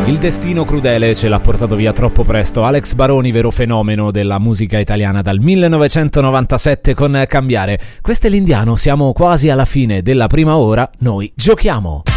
Il destino crudele ce l'ha portato via troppo presto. Alex Baroni, vero fenomeno della musica italiana dal 1997 con Cambiare. Questo è l'Indiano, siamo quasi alla fine della prima ora, noi giochiamo.